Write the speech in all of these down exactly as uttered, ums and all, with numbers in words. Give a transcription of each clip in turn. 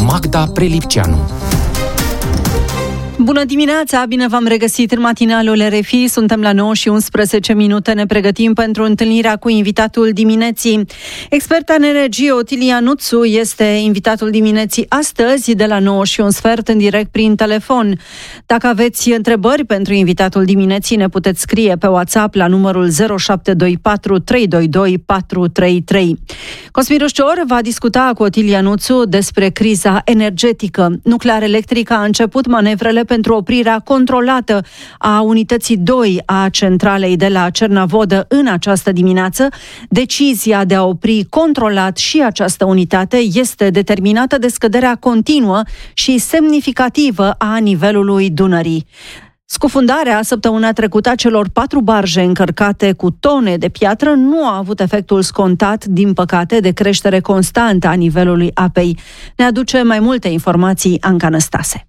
Magda Prelipceanu. Bună dimineața, bine v-am regăsit în matinalul R F I. Suntem la nouă și unsprezece minute, ne pregătim pentru întâlnirea cu invitatul dimineții. Experta în energie Otilia Nuțu este invitatul dimineții astăzi de la nouă și un sfert în direct prin telefon. Dacă aveți întrebări pentru invitatul dimineții, ne puteți scrie pe WhatsApp la numărul zero șapte doi patru trei doi doi patru trei trei. Cosmin Rușcior va discuta cu Otilia Nuțu despre criza energetică. Nuclearelectrica a început manevrele pentru oprirea controlată a unității doi a centralei de la Cernavodă în această dimineață. Decizia de a opri controlat și această unitate este determinată de scăderea continuă și semnificativă a nivelului Dunării. Scufundarea săptămâna trecută a celor patru barje încărcate cu tone de piatră nu a avut efectul scontat, din păcate, de creștere constantă a nivelului apei. Ne aduce mai multe informații Anca Năstase.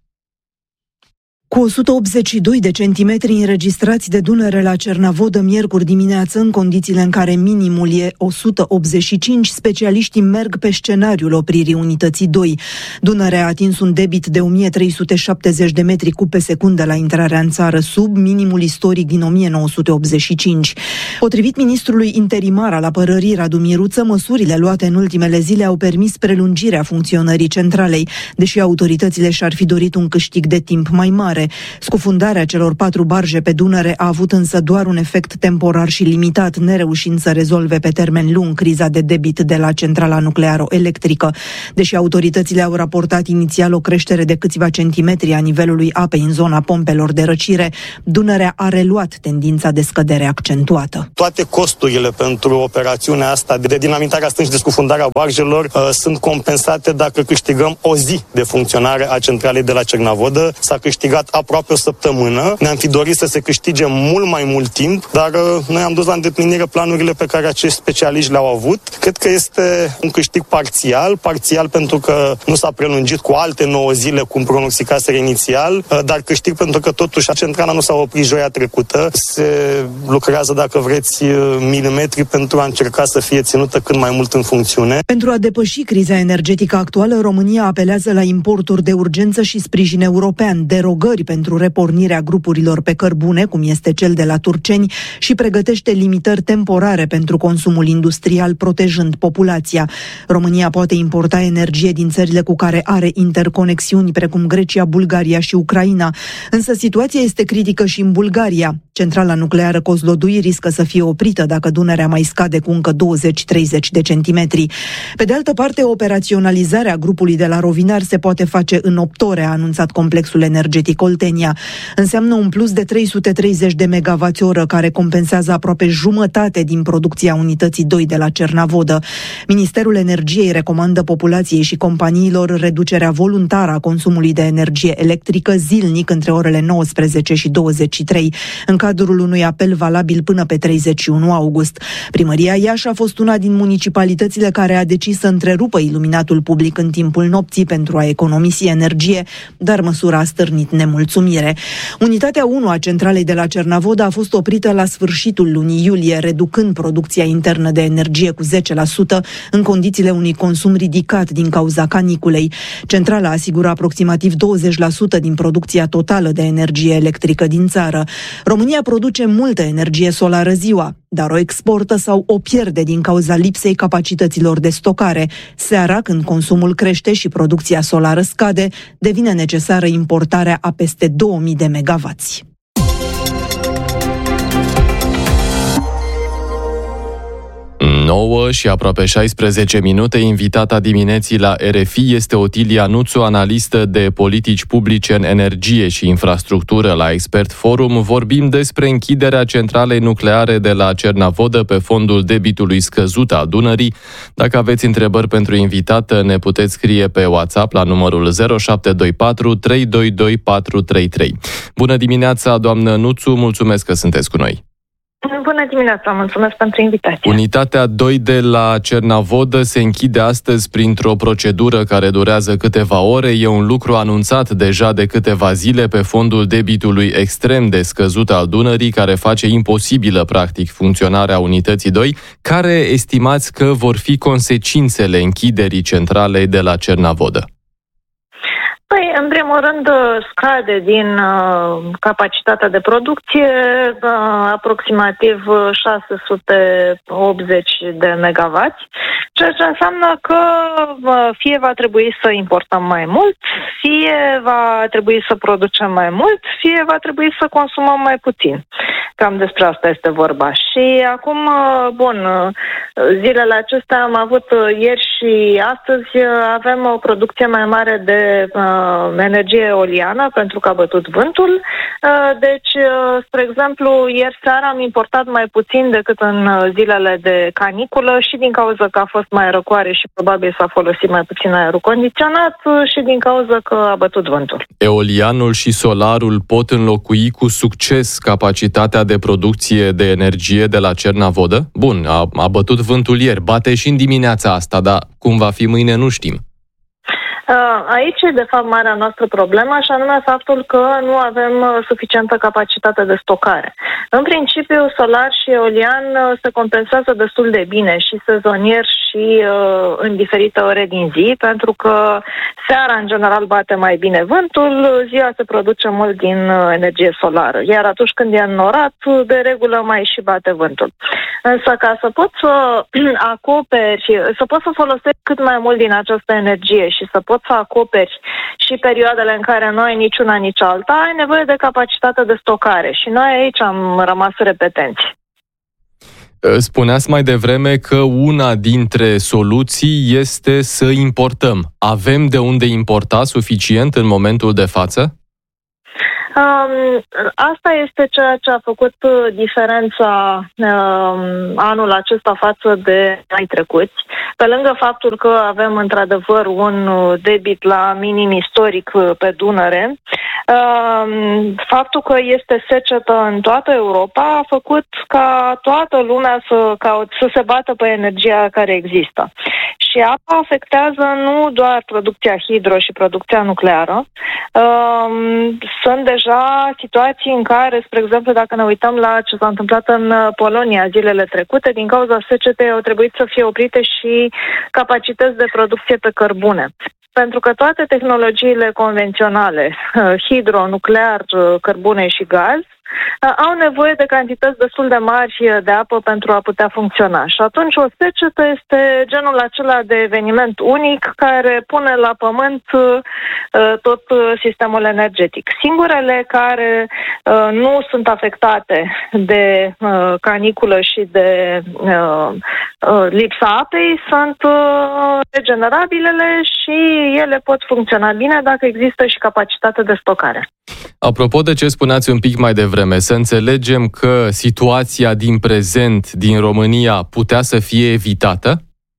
Cu o sută optzeci și doi de centimetri înregistrați de Dunăre la Cernavodă miercuri dimineață, în condițiile în care minimul e o sută optzeci și cinci, specialiștii merg pe scenariul opririi unității doi. Dunăre a atins un debit de o mie trei sute șaptezeci de metri cub pe secundă la intrarea în țară, sub minimul istoric din o mie nouă sute optzeci și cinci. Potrivit ministrului interimar al apărării Radu Miruță, măsurile luate în ultimele zile au permis prelungirea funcționării centralei, deși autoritățile și-ar fi dorit un câștig de timp mai mare. Scufundarea celor patru barje pe Dunăre a avut însă doar un efect temporar și limitat, nereușind să rezolve pe termen lung criza de debit de la centrala nuclearo-electrică. Deși autoritățile au raportat inițial o creștere de câțiva centimetri a nivelului apei în zona pompelor de răcire, Dunărea a reluat tendința de scădere accentuată. Toate costurile pentru operațiunea asta de dinamitare a stângii, de scufundarea barjelor uh, sunt compensate dacă câștigăm o zi de funcționare a centralei de la Cernavodă. S-a câștigat aproape o săptămână. Ne-am fi dorit să se câștige mult mai mult timp, dar uh, noi am dus la îndeplinire planurile pe care acești specialiști le-au avut. Cred că este un câștig parțial, parțial pentru că nu s-a prelungit cu alte nouă zile cum pronosticaseră inițial, uh, dar câștig pentru că totuși centrala nu s-a oprit joia trecută. Se lucrează, dacă vreți, milimetri pentru a încerca să fie ținută cât mai mult în funcțiune. Pentru a depăși criza energetică actuală, România apelează la importuri de urgență și sprijin european, derogări pentru repornirea grupurilor pe cărbune, cum este cel de la Turceni, și pregătește limitări temporare pentru consumul industrial, protejând populația. România poate importa energie din țările cu care are interconexiuni, precum Grecia, Bulgaria și Ucraina. Însă situația este critică și în Bulgaria. Centrala nucleară Kozlodui riscă să fie oprită dacă Dunărea mai scade cu încă douăzeci treizeci de centimetri. Pe de altă parte, operaționalizarea grupului de la Rovinar se poate face în opt ore, a anunțat complexul energetic Oltenia. Înseamnă un plus de trei sute treizeci de megawați oră, care compensează aproape jumătate din producția unității doi de la Cernavodă. Ministerul Energiei recomandă populației și companiilor reducerea voluntară a consumului de energie electrică zilnic între orele nouăsprezece și douăzeci și trei, în cadrul unui apel valabil până pe treizeci și unu august. Primăria Iași a fost una din municipalitățile care a decis să întrerupă iluminatul public în timpul nopții pentru a economisi energie, dar măsura a stârnit nemulțumire. Unitatea unu a centralei de la Cernavodă a fost oprită la sfârșitul lunii iulie, reducând producția internă de energie cu zece la sută în condițiile unui consum ridicat din cauza caniculei. Centrala asigură aproximativ douăzeci la sută din producția totală de energie electrică din țară. România produce multă energie solară ziua, dar o exportă sau o pierde din cauza lipsei capacităților de stocare. Seara, când consumul crește și producția solară scade, devine necesară importarea a peste două mii de megavați. nouă și aproape șaisprezece minute, invitata dimineții la R F I este Otilia Nuțu, analistă de politici publice în energie și infrastructură la Expert Forum. Vorbim despre închiderea centralei nucleare de la Cernavodă pe fondul debitului scăzut al Dunării. Dacă aveți întrebări pentru invitată, ne puteți scrie pe WhatsApp la numărul zero șapte doi patru trei doi doi patru trei trei. Bună dimineața, doamnă Nuțu, mulțumesc că sunteți cu noi. Bună dimineața, mulțumesc pentru invitație. Unitatea doi de la Cernavodă se închide astăzi printr-o procedură care durează câteva ore. E un lucru anunțat deja de câteva zile pe fondul debitului extrem de scăzut al Dunării, care face imposibilă, practic, funcționarea unității doi. Care estimați că vor fi consecințele închiderii centralei de la Cernavodă? Păi, în primul rând, scade din uh, capacitatea de producție uh, aproximativ șase sute optzeci de megawatts, ceea ce înseamnă că uh, fie va trebui să importăm mai mult, fie va trebui să producem mai mult, fie va trebui să consumăm mai puțin. Cam despre asta este vorba. Și acum, bun, zilele acestea am avut ieri și astăzi avem o producție mai mare de uh, energie eoliană pentru că a bătut vântul. Uh, deci, uh, spre exemplu, ieri seara am importat mai puțin decât în zilele de caniculă și din cauza că a fost mai răcoare și probabil s-a folosit mai puțin aerul condiționat și din cauza că a bătut vântul. Eolianul și solarul pot înlocui cu succes capacitatea de producție de energie de la Cernavodă? Bun, a, a bătut vântul ieri, bate și în dimineața asta, dar cum va fi mâine nu știm. Aici e, de fapt, marea noastră problemă, și anume faptul că nu avem suficientă capacitate de stocare. În principiu, solar și eolian se compensează destul de bine și sezonier și uh, în diferite ore din zi, pentru că seara, în general, bate mai bine vântul, ziua se produce mult din uh, energie solară, iar atunci când e înnorat, de regulă mai și bate vântul. Însă, ca să poți să acoperi, să poți să folosești cât mai mult din această energie și să poți să acoperi și perioadele în care nu ai niciuna, nici alta, ai nevoie de capacitate de stocare și noi aici am rămas repetenți. Spuneați mai devreme că una dintre soluții este să importăm. Avem de unde importa suficient în momentul de față? Um, asta este ceea ce a făcut diferența um, anul acesta față de anii trecuți. Pe lângă faptul că avem într-adevăr un debit la minim istoric pe Dunăre, um, faptul că este secetă în toată Europa a făcut ca toată lumea să, caut, să se bată pe energia care există. Și apa afectează nu doar producția hidro și producția nucleară. Um, sunt deja situații în care, spre exemplu, dacă ne uităm la ce s-a întâmplat în Polonia zilele trecute, din cauza secetei au trebuit să fie oprite și capacități de producție pe cărbune. Pentru că toate tehnologiile convenționale, hidro, nuclear, cărbune și gaz, au nevoie de cantități destul de mari de apă pentru a putea funcționa. Și atunci o secetă este genul acela de eveniment unic care pune la pământ tot sistemul energetic. Singurele care nu sunt afectate de caniculă și de lipsa apei sunt regenerabilele și ele pot funcționa bine dacă există și capacitate de stocare. Apropo de ce spuneați un pic mai devreme, să înțelegem că situația din prezent din România putea să fie evitată?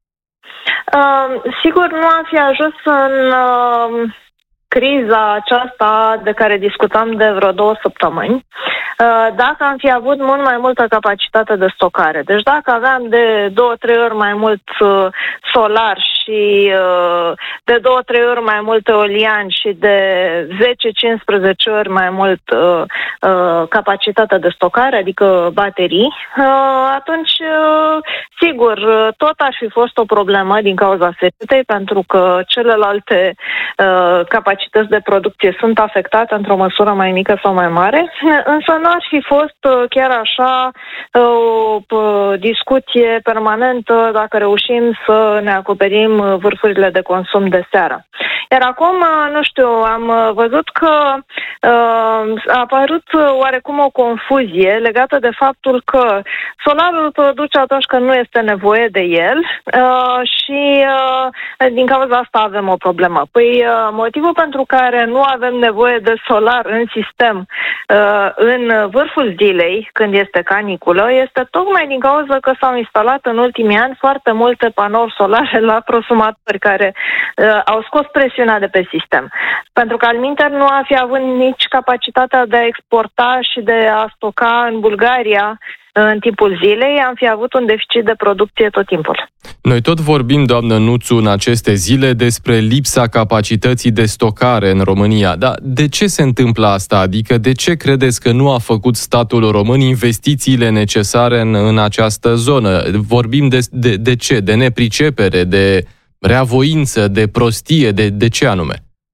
Uh, sigur, nu am fi ajuns în uh, criza aceasta de care discutam de vreo două săptămăni uh, dacă am fi avut mult mai multă capacitate de stocare. Deci dacă aveam de două, trei ori mai mult uh, solar și uh, de două, trei ori mai mult eolian și de zece cincisprezece ori mai mult uh, uh, capacitate de stocare, adică baterii, uh, atunci, uh, sigur, tot ar fi fost o problemă din cauza secetei, pentru că celelalte uh, capacități de producție sunt afectate într-o măsură mai mică sau mai mare, însă nu ar fi fost uh, chiar așa uh, o uh, discuție permanentă dacă reușim să ne acoperim vârfurile de consum de seară. Iar acum, nu știu, am văzut că uh, a apărut oarecum o confuzie legată de faptul că solarul produce atunci când nu este nevoie de el uh, și uh, din cauza asta avem o problemă. Păi uh, motivul pentru care nu avem nevoie de solar în sistem uh, în vârful zilei, când este caniculă, este tocmai din cauza că s-au instalat în ultimii ani foarte multe panouri solare la prosumatori care uh, au scos presiunea de pe sistem. Pentru că alminteri nu a fi avut nici capacitatea de a exporta și de a stoca în Bulgaria în timpul zilei, am fi avut un deficit de producție tot timpul. Noi tot vorbim, doamnă Nuțu, în aceste zile despre lipsa capacității de stocare în România. Dar de ce se întâmplă asta? Adică de ce credeți că nu a făcut statul român investițiile necesare în, în această zonă? Vorbim de, de, de ce? De nepricepere, de reavoință, de prostie, de, de ce anume?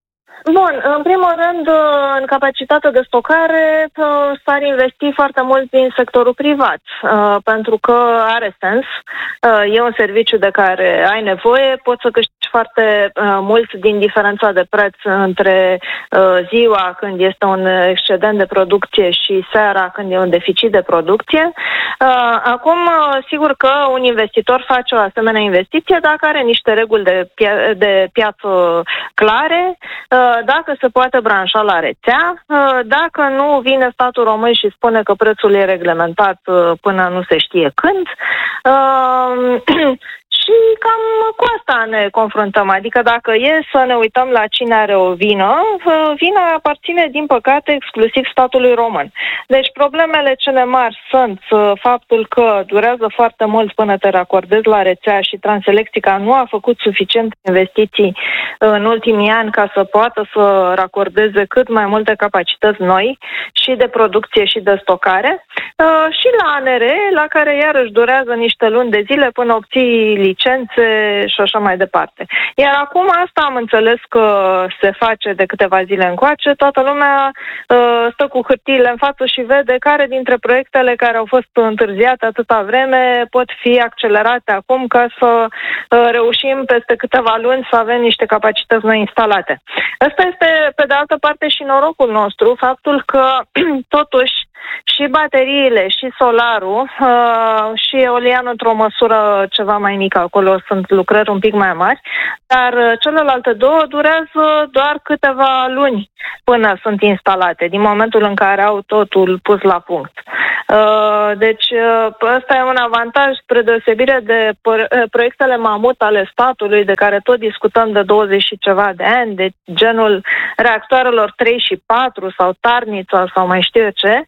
Bun, în primul rând, în capacitatea de stocare s-ar investi foarte mult din sectorul privat, pentru că are sens, e un serviciu de care ai nevoie, poți să câștigi foarte mult din diferența de preț între ziua când este un excedent de producție și seara când e un deficit de producție. Acum, sigur că un investitor face o asemenea investiție dacă are niște reguli de, pia- de piață clare, dacă se poate branșa la rețea, dacă nu vine statul român și spune că prețul e reglementat până nu se știe când. Și cam cu asta ne confruntăm. Adică dacă e să ne uităm la cine are o vină, vina aparține, din păcate, exclusiv statului român. Deci problemele cele mari sunt faptul că durează foarte mult până te racordezi la rețea și Transelectrica nu a făcut suficient investiții în ultimii ani ca să poată să racordeze cât mai multe capacități noi și de producție și de stocare. Și la A N R, la care iarăși durează niște luni de zile până obții licențe și așa mai departe. Iar acum asta am înțeles că se face de câteva zile încoace. Toată lumea uh, stă cu hârtiile în față și vede care dintre proiectele care au fost întârziate atâta vreme pot fi accelerate acum ca să uh, reușim peste câteva luni să avem niște capacități noi instalate. Asta este, pe de altă parte, și norocul nostru, faptul că totuși și bateriile, și solarul, uh, și eolianul într-o măsură ceva mai mică, acolo sunt lucrări un pic mai mari, dar uh, celelalte două durează doar câteva luni până sunt instalate, din momentul în care au totul pus la punct. Uh, deci uh, ăsta e un avantaj spre deosebire de p- proiectele mamut ale statului, de care tot discutăm de douăzeci și ceva de ani, de genul reactoarelor trei și patru sau Tarnița sau mai știu eu ce,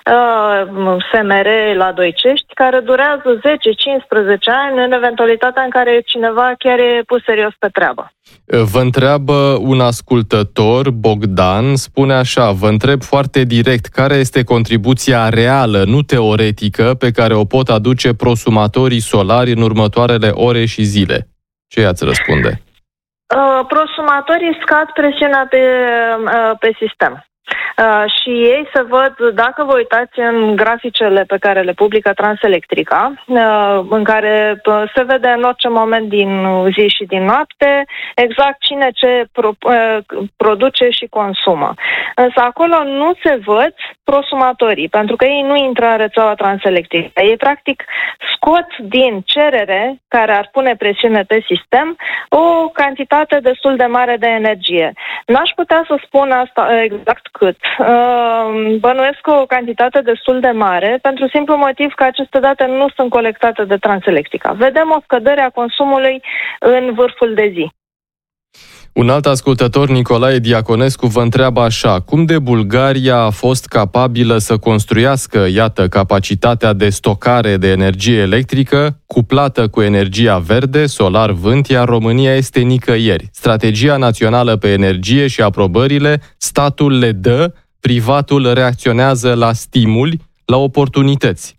S M R la Doicești, care durează zece cincisprezece ani în eventualitatea în care cineva chiar e pus serios pe treabă. Vă întreabă un ascultător, Bogdan, spune așa: vă întreb foarte direct, care este contribuția reală, nu teoretică, pe care o pot aduce prosumatorii solari în următoarele ore și zile? Ce i-ați răspunde? Uh, prosumatorii scad presiunea pe, uh, pe sistem. Uh, și ei se văd, dacă vă uitați în graficele pe care le publică Transelectrica, uh, în care uh, se vede în orice moment din zi și din noapte exact cine ce pro, uh, produce și consumă. Însă acolo nu se văd prosumatorii, pentru că ei nu intră în rețeaua Transelectrica. Ei practic scot din cerere, care ar pune presiune pe sistem, o cantitate destul de mare de energie. N-aș putea să spun asta exact cât. Bănuiesc o cantitate destul de mare, pentru simplu motiv că aceste date nu sunt colectate de Transelectrica. Vedem o scădere a consumului în vârful de zi. Un alt ascultător, Nicolae Diaconescu, vă întreabă așa: cum de Bulgaria a fost capabilă să construiască, iată, capacitatea de stocare de energie electrică cuplată cu energia verde, solar, vânt, iar România este nicăieri? Strategia națională pe energie și aprobările, statul le dă, privatul reacționează la stimuli, la oportunități.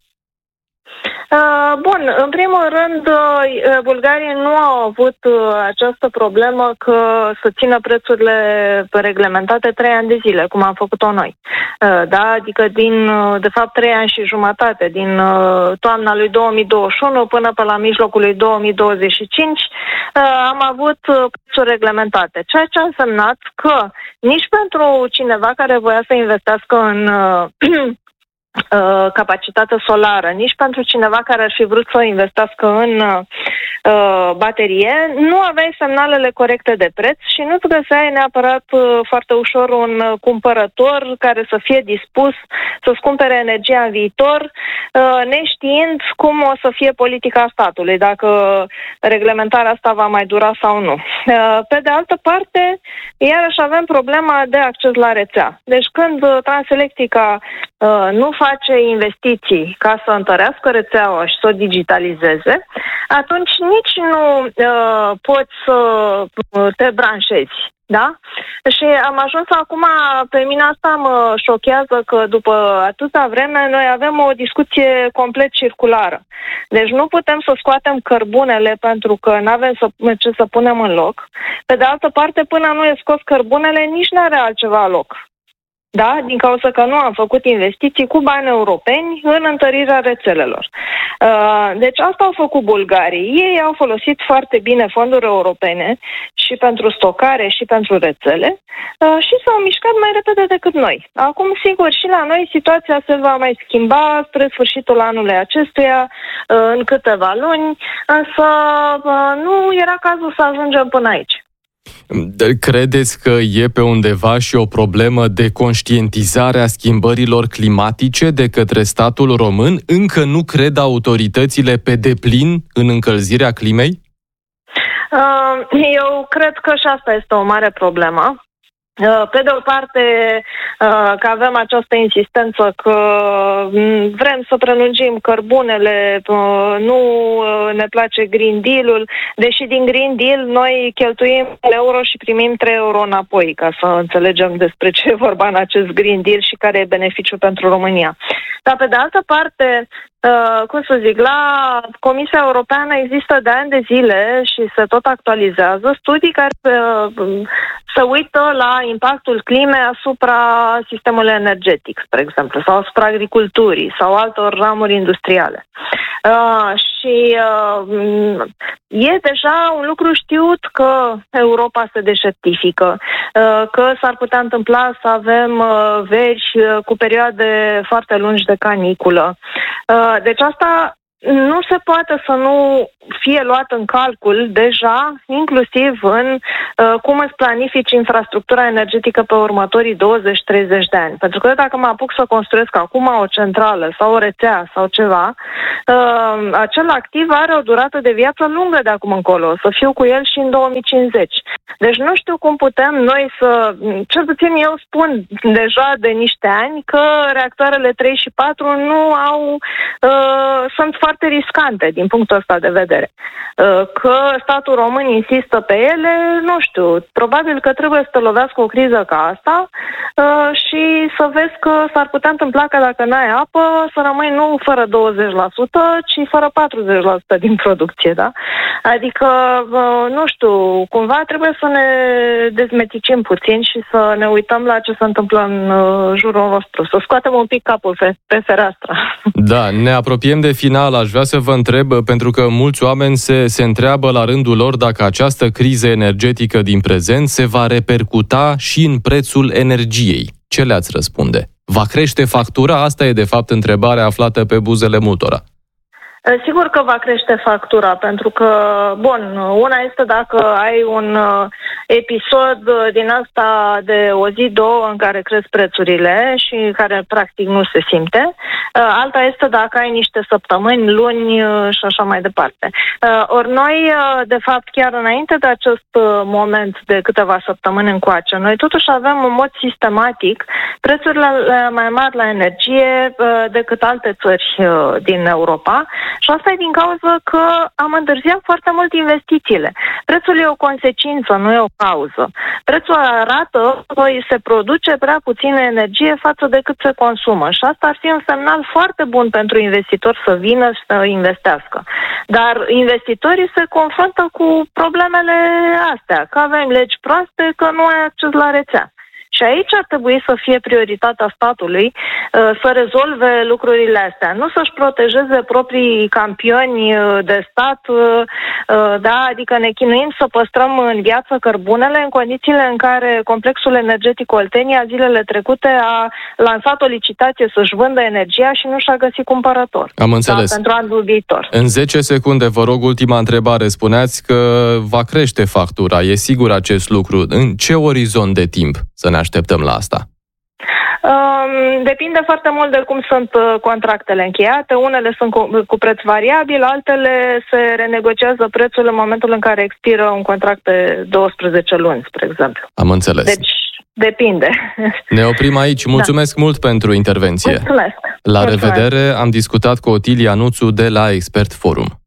Bun, în primul rând, bulgarii nu au avut această problemă că să țină prețurile reglementate trei ani de zile, cum am făcut-o noi. Da? Adică din, de fapt, trei ani și jumătate, din toamna lui două mii douăzeci și unu până pe la mijlocul lui două mii douăzeci și cinci, am avut prețuri reglementate. Ceea ce a însemnat că nici pentru cineva care voia să investească în capacitate solară, nici pentru cineva care ar fi vrut să investească în uh, baterie, nu aveai semnalele corecte de preț și nu-ți găseai neapărat uh, foarte ușor un uh, cumpărător care să fie dispus să-ți cumpere energia în viitor, uh, neștiind cum o să fie politica statului, dacă reglementarea asta va mai dura sau nu. Uh, pe de altă parte, iarăși avem problema de acces la rețea. Deci când uh, Transelectrica uh, nu face face investiții ca să întărească rețeaua și să o digitalizeze, atunci nici nu uh, poți să te branșezi. Da? Și am ajuns acum, pe mine asta mă șochează că după atâta vreme noi avem o discuție complet circulară. Deci nu putem să scoatem cărbunele pentru că nu avem să, ce să punem în loc. Pe de altă parte, până nu e scos cărbunele, nici nu are altceva loc. Da? Din cauza că nu am făcut investiții cu bani europeni în întărirea rețelelor. Deci asta au făcut bulgarii. Ei au folosit foarte bine fonduri europene și pentru stocare și pentru rețele și s-au mișcat mai repede decât noi. Acum, sigur, și la noi situația se va mai schimba spre sfârșitul anului acestuia, în câteva luni, însă nu era cazul să ajungem până aici. Credeți că e pe undeva și o problemă de conștientizare a schimbărilor climatice de către statul român? Încă nu cred autoritățile pe deplin în încălzirea climei? Eu cred că și asta este o mare problemă. Pe de o parte că avem această insistență că vrem să prelungim cărbunele, nu ne place Green Deal-ul, deși din Green Deal noi cheltuim euro și primim trei euro înapoi, ca să înțelegem despre ce e vorba în acest Green Deal și care e beneficiul pentru România. Dar pe de altă parte, Uh, cum să zic, la Comisia Europeană există de ani de zile și se tot actualizează studii care uh, se uită la impactul climei asupra sistemului energetic, spre exemplu, sau asupra agriculturii sau altor ramuri industriale. Uh, și uh, e deja un lucru știut că Europa se deșertifică, uh, că s-ar putea întâmpla să avem uh, veri uh, cu perioade foarte lungi de caniculă. Uh, Deci asta nu se poate să nu fie luat în calcul deja, inclusiv în uh, cum îți planifici infrastructura energetică pe următorii douăzeci treizeci de ani. Pentru că dacă mă apuc să construiesc acum o centrală sau o rețea sau ceva, uh, acel activ are o durată de viață lungă de acum încolo, o să fiu cu el și în două mii cincizeci. Deci nu știu cum putem noi să, cel puțin eu spun deja de niște ani că reactoarele trei și patru nu au, uh, sunt foarte riscante din punctul ăsta de vedere. Că statul român insistă pe ele, nu știu, probabil că trebuie să te lovească o criză ca asta și să vezi că s-ar putea întâmpla că dacă n-ai apă să rămâi nu fără douăzeci la sută, ci fără patruzeci la sută din producție, da? Adică, nu știu, cumva trebuie să ne dezmeticim puțin și să ne uităm la ce se întâmplă în jurul nostru, să scoatem un pic capul pe, pe fereastră. Da, ne apropiem de final. Aș vrea să vă întreb, pentru că mulți oameni se, se întreabă la rândul lor dacă această criză energetică din prezent se va repercuta și în prețul energiei. Ce le-ați răspunde? Va crește factura? Asta e de fapt întrebarea aflată pe buzele multora. Sigur că va crește factura, pentru că, bun, una este dacă ai un episod din asta de o zi, două, în care cresc prețurile și care practic nu se simte. Alta este dacă ai niște săptămâni, luni și așa mai departe. Ori noi, de fapt, chiar înainte de acest moment de câteva săptămâni încoace, noi totuși avem în mod sistematic prețurile mai mari la energie decât alte țări din Europa. Și asta e din cauza că am întârziat foarte mult investițiile. Prețul e o consecință, nu e o cauză. Prețul arată că se produce prea puțină energie față de cât se consumă. Și asta ar fi un semnal foarte bun pentru investitori să vină și să investească. Dar investitorii se confruntă cu problemele astea, că avem legi proaste, că nu ai acces la rețea. Și aici ar trebui să fie prioritatea statului să rezolve lucrurile astea. Nu să-și protejeze proprii campioni de stat, da, adică ne chinuim să păstrăm în viață cărbunele în condițiile în care complexul energetic Oltenia zilele trecute a lansat o licitație să-și vândă energia și nu și-a găsit cumpărător. Am înțeles. Da, pentru anul viitor. În zece secunde, vă rog, ultima întrebare. Spuneați că va crește factura. E sigur acest lucru. În ce orizont de timp să ne așteptăm la asta? Depinde foarte mult de cum sunt contractele încheiate. Unele sunt cu, cu preț variabil, altele se renegociază prețul în momentul în care expiră un contract de douăsprezece luni, spre exemplu. Am înțeles. Deci depinde. Ne oprim aici. Mulțumesc da. mult pentru intervenție. Mulțumesc. La Mulțumesc. revedere. Am discutat cu Otilia Nuțu de la Expert Forum.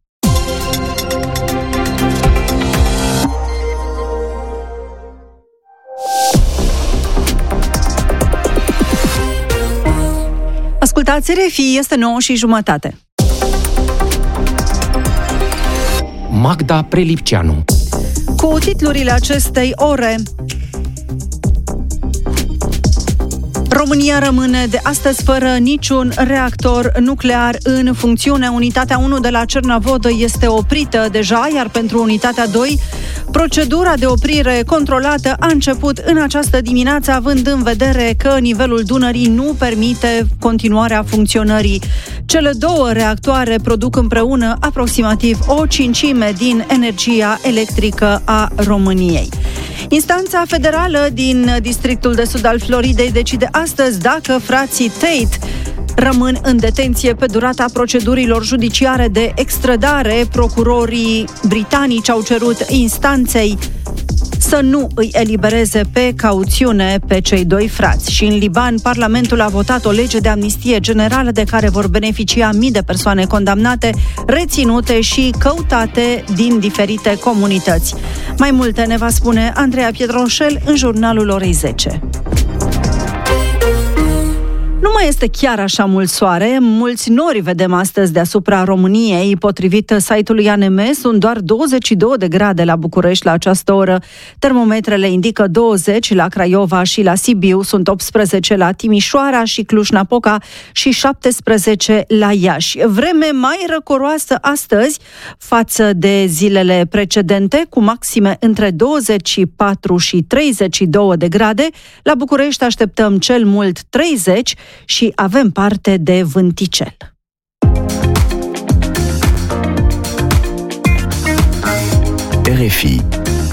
Ascultați R F I, este nouă și jumătate. Magda Prelipceanu. Cu titlurile acestei ore: România rămâne de astăzi fără niciun reactor nuclear în funcțiune. Unitatea unu de la Cernavodă este oprită deja, iar pentru unitatea doi, procedura de oprire controlată a început în această dimineață, având în vedere că nivelul Dunării nu permite continuarea funcționării. Cele două reactoare produc împreună aproximativ o cincime din energia electrică a României. Instanța federală din districtul de sud al Floridei decide astăzi dacă frații Tate rămân în detenție pe durata procedurilor judiciare de extradare. Procurorii britanici au cerut instanței să nu îi elibereze pe cauțiune pe cei doi frați. Și în Liban, Parlamentul a votat o lege de amnistie generală de care vor beneficia mii de persoane condamnate, reținute și căutate din diferite comunități. Mai multe ne va spune Andreea Piedroșel în jurnalul orei zece. Nu mai este chiar așa mult soare, mulți nori vedem astăzi deasupra României. Potrivit site-ului A N M, sunt doar douăzeci și două de grade la București la această oră. Termometrele indică douăzeci la Craiova și la Sibiu, sunt optsprezece la Timișoara și Cluj-Napoca și șaptesprezece la Iași. Vreme mai răcoroasă astăzi față de zilele precedente, cu maxime între douăzeci și patru și treizeci și două de grade. La București așteptăm cel mult treizeci și avem parte de vânticel. R F I.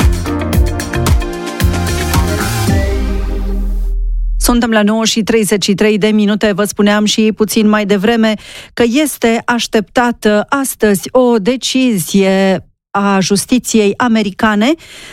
Suntem la nouă și treizeci și trei de minute. Vă spuneam și puțin mai devreme că este așteptată astăzi o decizie a justiției americane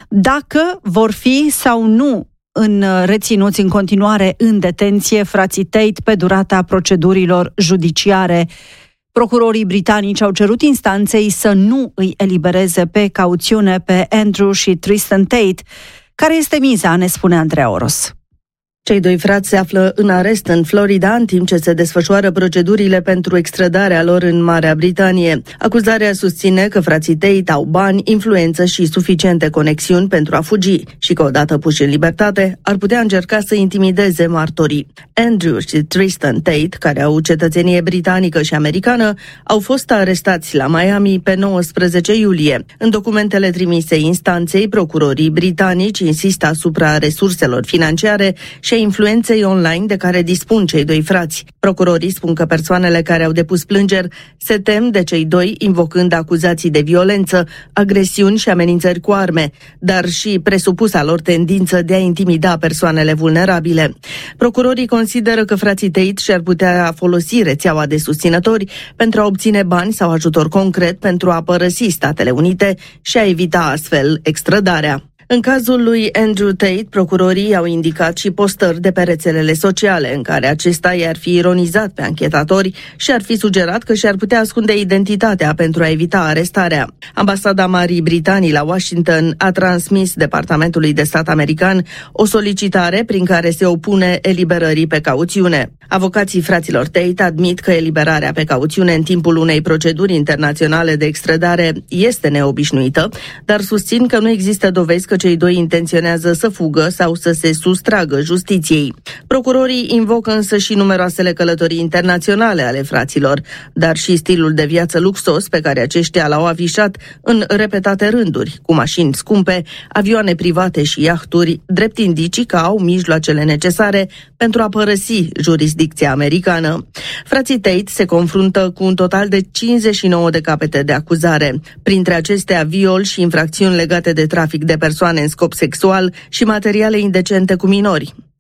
dacă vor fi sau nu în reținuți în continuare în detenție frații Tate pe durata procedurilor judiciare. Procurorii britanici au cerut instanței să nu îi elibereze pe cauțiune pe Andrew și Tristan Tate. Care este miza, ne spune Andreea Oros. Cei doi frați se află în arest în Florida, în timp ce se desfășoară procedurile pentru extradarea lor în Marea Britanie. Acuzarea susține că frații Tate au bani, influență și suficiente conexiuni pentru a fugi și că, odată puși în libertate, ar putea încerca să intimideze martorii. Andrew și Tristan Tate, care au cetățenie britanică și americană, au fost arestați la Miami pe nouăsprezece iulie. În documentele trimise instanței, procurorii britanici insistă asupra resurselor financiare și a influenței online de care dispun cei doi frați. Procurorii spun că persoanele care au depus plângeri se tem de cei doi, invocând acuzații de violență, agresiuni și amenințări cu arme, dar și presupusa lor tendință de a intimida persoanele vulnerabile. Procurorii consideră că frații Tate și-ar putea folosi rețeaua de susținători pentru a obține bani sau ajutor concret pentru a părăsi Statele Unite și a evita astfel extradarea. În cazul lui Andrew Tate, procurorii au indicat și postări de pe rețelele sociale în care acesta i-ar fi ironizat pe anchetatori și ar fi sugerat că și-ar putea ascunde identitatea pentru a evita arestarea. Ambasada Marii Britanii la Washington a transmis Departamentului de Stat american o solicitare prin care se opune eliberării pe cauțiune. Avocații fraților Tate admit că eliberarea pe cauțiune în timpul unei proceduri internaționale de extradare este neobișnuită, dar susțin că nu există dovezi că cei doi intenționează să fugă sau să se sustragă justiției. Procurorii invocă însă și numeroasele călătorii internaționale ale fraților, dar și stilul de viață luxos pe care aceștia l-au afișat în repetate rânduri, cu mașini scumpe, avioane private și iahturi, drept indicii că au mijloacele necesare pentru a părăsi jurisdicția americană. Frații Tate se confruntă cu un total de cincizeci și nouă de capete de acuzare, printre acestea viol și infracțiuni legate de trafic de persoane în scop sexual și materiale indecente cu minori.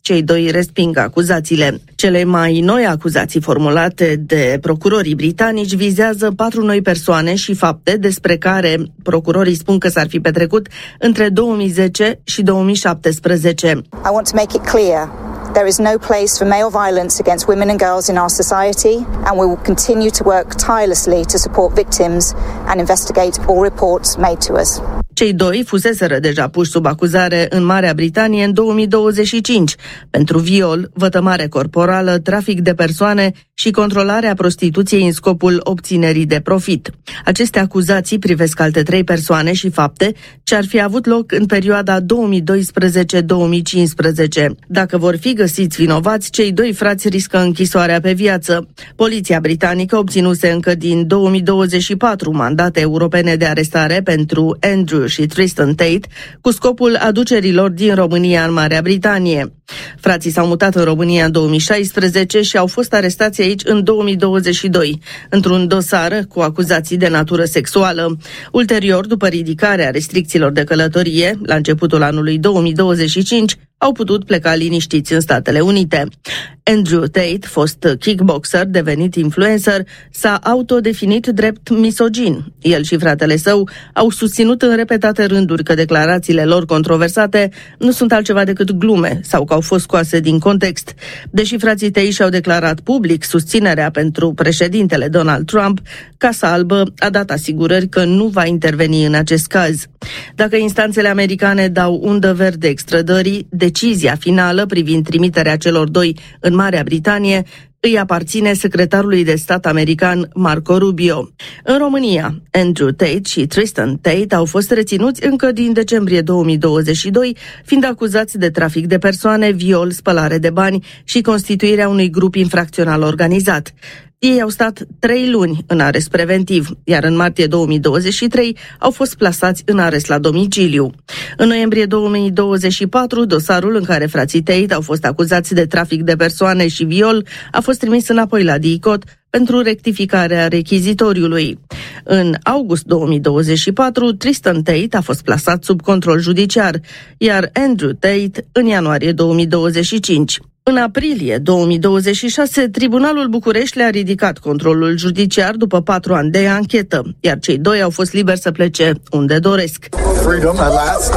Cei doi resping acuzațiile. Cele mai noi acuzații formulate de procurorii britanici vizează patru noi persoane și fapte despre care procurorii spun că s-ar fi petrecut între două mii zece și două mii șaptesprezece. I want to make it clear. There is no place for male violence against women and girls in our society, and we will continue to work tirelessly to support victims and investigate all reports made to us. Cei doi fuseseră deja puși sub acuzare în Marea Britanie în două mii douăzeci și cinci pentru viol, vătămare corporală, trafic de persoane și controlarea prostituției în scopul obținerii de profit. Aceste acuzații privesc alte trei persoane și fapte ce ar fi avut loc în perioada două mii doisprezece - două mii cincisprezece. Dacă vor fi găsiți vinovați, cei doi frați riscă închisoarea pe viață. Poliția britanică obținuse încă din două mii douăzeci și patru mandate europene de arestare pentru Andrew și Tristan Tate, cu scopul aducerilor din România în Marea Britanie. Frații s-au mutat în România în două mii șaisprezece și au fost arestați aici în două mii douăzeci și doi, într-un dosar cu acuzații de natură sexuală. Ulterior, după ridicarea restricțiilor de călătorie, la începutul anului două mii douăzeci și cinci, au putut pleca liniștiți în Statele Unite. Andrew Tate, fost kickboxer, devenit influencer, s-a autodefinit drept misogin. El și fratele său au susținut în repetate rânduri că declarațiile lor controversate nu sunt altceva decât glume sau că au fost scoase din context. Deși frații tăi și-au declarat public susținerea pentru președintele Donald Trump, Casa Albă a dat asigurări că nu va interveni în acest caz. Dacă instanțele americane dau undă verde extrădării, decizia finală privind trimiterea celor doi în Marea Britanie îi aparține secretarului de stat american Marco Rubio. În România, Andrew Tate și Tristan Tate au fost reținuți încă din decembrie două mii douăzeci și doi, fiind acuzați de trafic de persoane, viol, spălare de bani și constituirea unui grup infracțional organizat. Ei au stat trei luni în arest preventiv, iar în martie două mii douăzeci și trei au fost plasați în arest la domiciliu. În noiembrie două mii douăzeci și patru, dosarul în care frații Tate au fost acuzați de trafic de persoane și viol a fost trimis înapoi la D I C O T pentru rectificarea rechizitoriului. În august două mii douăzeci și patru, Tristan Tate a fost plasat sub control judiciar, iar Andrew Tate în ianuarie două mii douăzeci și cinci. În aprilie două mii douăzeci și șase, Tribunalul București le-a ridicat controlul judiciar după patru ani de anchetă, iar cei doi au fost liberi să plece unde doresc. Freedom at last.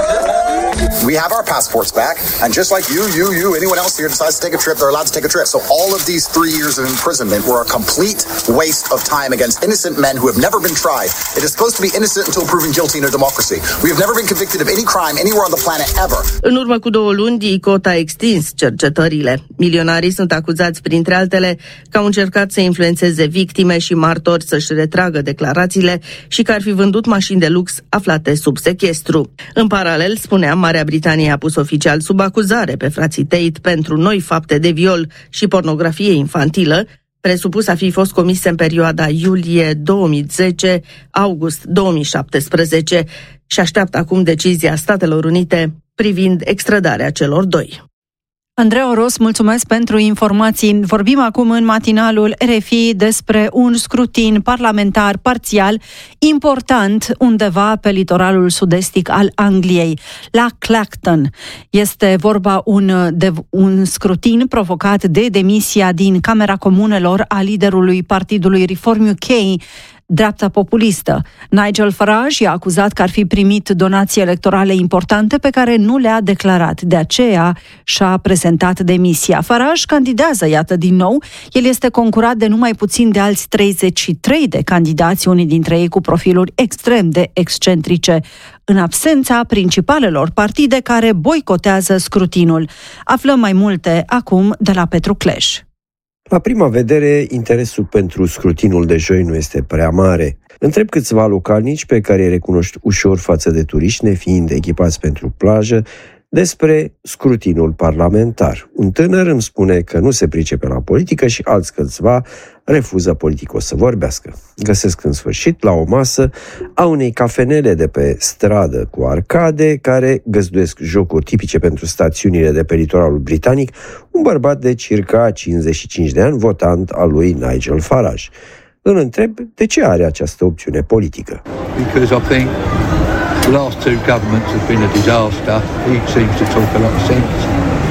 We have our passports back, and just like you, you, you, anyone else here decides to take a trip, they're allowed to take a trip. So all of these three years of imprisonment were a complete waste of time against innocent men who have never been tried. It is supposed to be innocent until proven guilty in a democracy. We have never been convicted of any crime anywhere on the planet ever. În urmă cu două luni, D I C O T a extins cercetările. Milionarii sunt acuzați, printre altele, că au încercat să influențeze victime și martori să-și retragă declarațiile și că ar fi vândut mașini de lux aflate sub sechestru. În paralel, spuneam, Marea Britanie a pus oficial sub acuzare pe frații Tate pentru noi fapte de viol și pornografie infantilă, presupus a fi fost comise în perioada iulie două mii zece - august două mii șaptesprezece, și așteaptă acum decizia Statelor Unite privind extradarea celor doi. Andreea Oros, mulțumesc pentru informații. Vorbim acum în matinalul R F I despre un scrutin parlamentar parțial important undeva pe litoralul sud-estic al Angliei, la Clacton. Este vorba un, de un scrutin provocat de demisia din Camera Comunelor a liderului partidului Reform U K, dreapta populistă. Nigel Farage i-a acuzat că ar fi primit donații electorale importante pe care nu le-a declarat. De aceea și-a prezentat demisia. Farage candidează, iată, din nou. El este concurat de numai puțin de alți treizeci și trei de candidați, unii dintre ei cu profiluri extrem de excentrice, în absența principalelor partide care boicotează scrutinul. Aflăm mai multe acum de la Petru Cleș. La prima vedere, interesul pentru scrutinul de joi nu este prea mare. Întreb câțiva localnici pe care îi recunoști ușor față de turiști, nefiind echipați pentru plajă, despre scrutinul parlamentar. Un tânăr îmi spune că nu se pricepe la politică și alți câțiva refuză politicos să vorbească. Găsesc în sfârșit la o masă a unei cafenele de pe stradă cu arcade, care găzduiesc jocuri tipice pentru stațiunile de pe litoralul britanic, un bărbat de circa cincizeci și cinci de ani, votant al lui Nigel Farage. Îl întreb de ce are această opțiune politică. Because I think the last two governments have been a disaster. He seems to talk a lot of sense.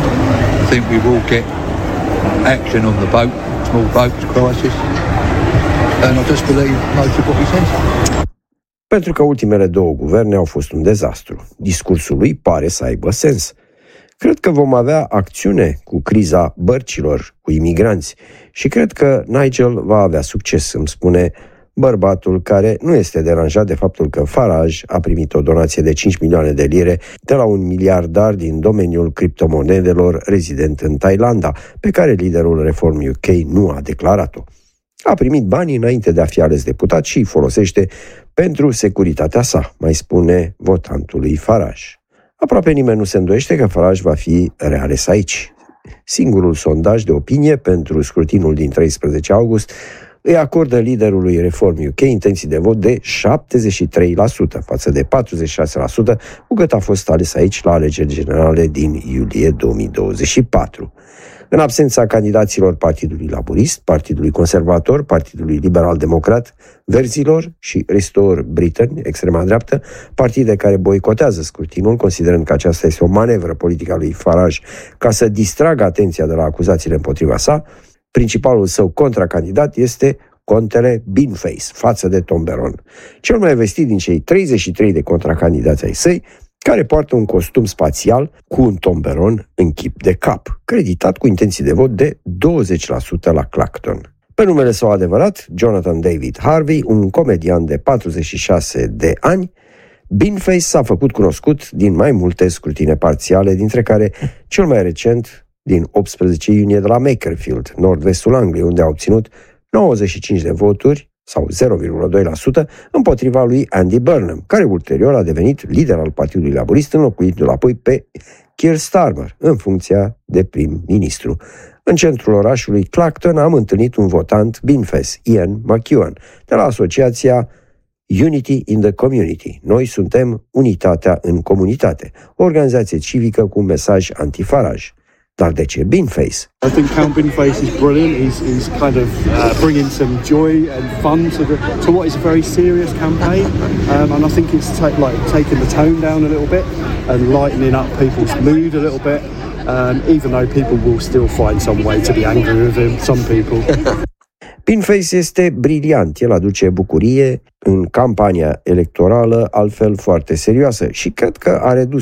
I think we will get action on the boat, small boats crisis, and I just believe most of what he says. Pentru că ultimele două guverne au fost un dezastru. Discursul lui pare să aibă sens. Cred că vom avea acțiune cu criza bărcilor, cu imigranți și cred că Nigel va avea succes, îmi spune bărbatul care nu este deranjat de faptul că Farage a primit o donație de cinci milioane de lire de la un miliardar din domeniul criptomonedelor rezident în Thailanda, pe care liderul Reform U K nu a declarat-o. A primit banii înainte de a fi ales deputat și îi folosește pentru securitatea sa, mai spune votantul lui Farage. Aproape nimeni nu se îndoiește că Farage va fi reales aici. Singurul sondaj de opinie pentru scrutinul din treisprezece august îi acordă liderului Reform U K intenții de vot de șaptezeci și trei la sută față de patruzeci și șase la sută cu cât a fost ales aici la alegeri generale din iulie două mii douăzeci și patru. În absența candidaților Partidului Laborist, Partidului Conservator, Partidului Liberal-Democrat, Verzilor și Restore Britain, extrema dreaptă, partide care boicotează scrutinul, considerând că aceasta este o manevră politică a lui Farage ca să distragă atenția de la acuzațiile împotriva sa, principalul său contracandidat este contele Beanface, față de Tomberon, cel mai vestit din cei treizeci și trei de contracandidați ai săi, care poartă un costum spațial cu un tomberon în chip de cap, creditat cu intenții de vot de douăzeci la sută la Clacton. Pe numele său adevărat, Jonathan David Harvey, un comedian de patruzeci și șase de ani, Beanface s-a făcut cunoscut din mai multe scrutine parțiale, dintre care cel mai recent din optsprezece iunie de la Makerfield, nord-vestul Angliei, unde a obținut nouăzeci și cinci de voturi, sau zero virgulă doi la sută, împotriva lui Andy Burnham, care ulterior a devenit lider al Partidului Laborist, înlocuindu-l apoi pe Keir Starmer, în funcția de prim-ministru. În centrul orașului Clacton am întâlnit un votant Beanface, Ian McEwan, de la asociația Unity in the Community. Noi suntem unitatea în comunitate, o organizație civică cu un mesaj anti-Farage. Dar de ce Beanface? I think Count Beanface is brilliant. He's, he's kind of uh, bringing some joy and fun to, the, to what is a very serious campaign, um, and I think it's ta- like taking the tone down a little bit and lightening up people's mood a little bit, um, even though people will still find some way to be angry with him, some people. Beanface este briliant, el aduce bucurie în campania electorală, altfel foarte serioasă, și cred că a redus